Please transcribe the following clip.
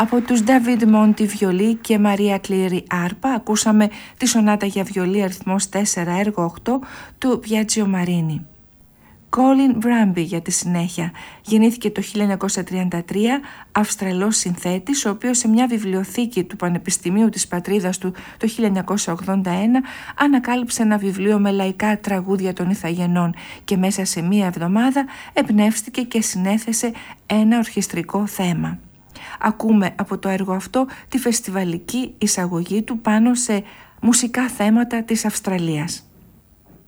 Από τους David Monti βιολί και Μαρία Κλήρη άρπα ακούσαμε τη σονάτα για βιολί αριθμός 4 έργο 8 του Biagio Marini. Colin Bramby για τη συνέχεια. Γεννήθηκε το 1933, Αυστραλός συνθέτης, ο οποίος σε μια βιβλιοθήκη του Πανεπιστημίου της πατρίδας του το 1981 ανακάλυψε ένα βιβλίο με λαϊκά τραγούδια των Ιθαγενών και μέσα σε μία εβδομάδα εμπνεύστηκε και συνέθεσε ένα ορχιστρικό θέμα. Ακούμε από το έργο αυτό τη φεστιβαλική εισαγωγή του πάνω σε μουσικά θέματα της Αυστραλίας.